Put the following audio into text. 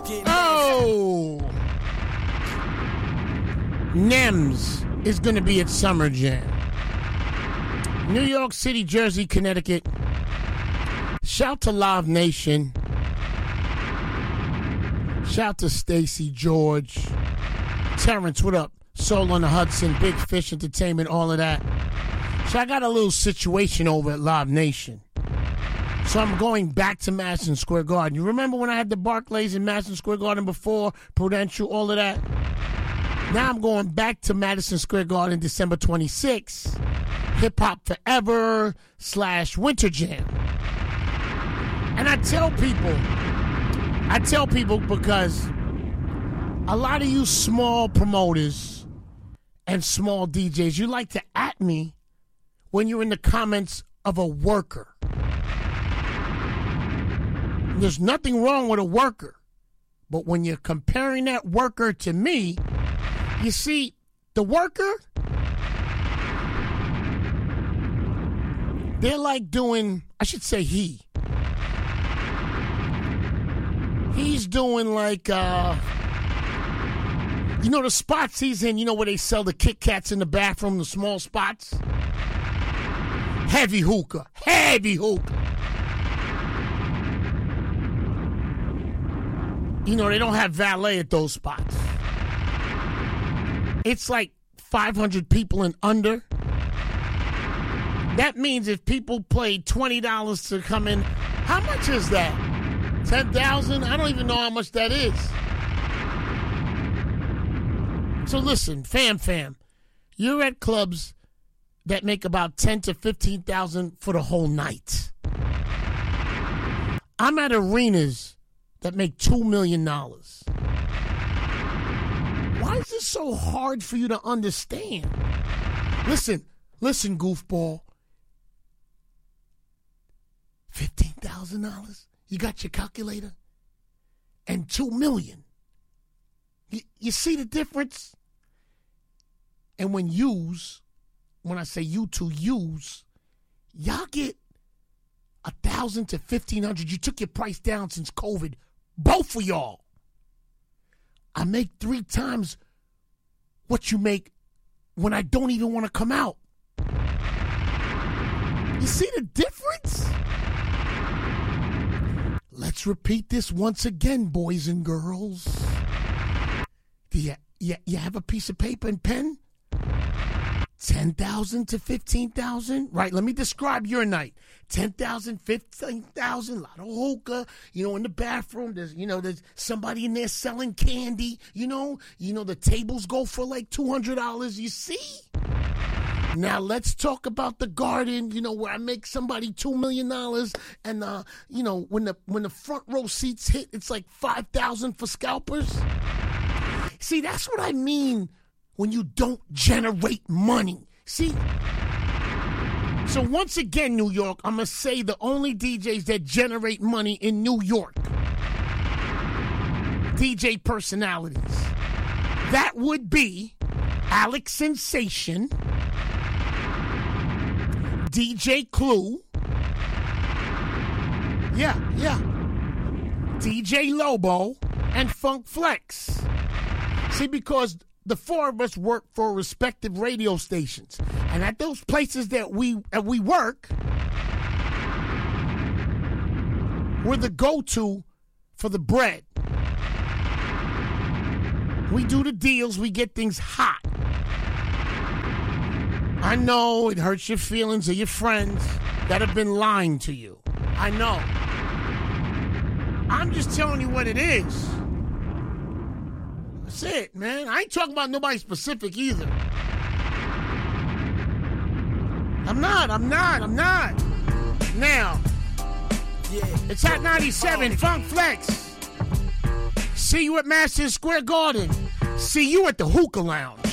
Oh! NEMS is going to be at Summer Jam. New York City, Jersey, Connecticut. Shout to Live Nation. Shout to Stacy, George. Terrence, what up? Soul on the Hudson, Big Fish Entertainment, all of that. So I got a little situation over at Live Nation. So I'm going back to Madison Square Garden. You remember when I had the Barclays in Madison Square Garden before, Prudential, all of that? Now I'm going back to Madison Square Garden December 26th. Hip Hop Forever / Winter Jam. And I tell people because a lot of you small promoters and small DJs, you like to at me when you're in the comments of a worker. There's nothing wrong with a worker. But when you're comparing that worker to me, you see, the worker, they're like doing, I should say he. He's doing like, you know the spots he's in, you know where they sell the Kit Kats in the bathroom, the small spots? Heavy hookah. You know, they don't have valet at those spots. It's like 500 people and under. That means if people pay $20 to come in, how much is that? 10,000? I don't even know how much that is. So listen, fam, you're at clubs that make about 10 to 15,000 for the whole night. I'm at arenas that make $2 million. Why is this so hard for you to understand? Listen, goofball. $15,000? You got your calculator? And $2 million. You see the difference? And when I say you two use, y'all get 1,000 to 1,500. You took your price down since COVID. Both of y'all. I make 3 times what you make when I don't even want to come out. You see the difference? Let's repeat this once again, boys and girls. Do you have a piece of paper and pen? 10,000 to 15,000? Right, let me describe your night. 10,000, 15,000, a lot of hookah, in the bathroom. There's somebody in there selling candy, you know, the tables go for like $200, you see? Now let's talk about the garden, where I make somebody $2 million and, when the front row seats hit, it's like 5,000 for scalpers. See, that's what I mean when you don't generate money. See? So once again, New York, I'm going to say the only DJs that generate money in New York. DJ personalities. That would be Alex Sensation, DJ Clue. Yeah. DJ Lobo and Funk Flex. See, because the 4 of us work for respective radio stations. And at those places that we work, we're the go-to for the bread. We do the deals. We get things hot. I know it hurts your feelings of your friends that have been lying to you. I know. I'm just telling you what it is. That's it, man. I ain't talking about nobody specific either. I'm not. Now, it's Hot 97, Funk Flex. See you at Madison Square Garden. See you at the Hookah Lounge.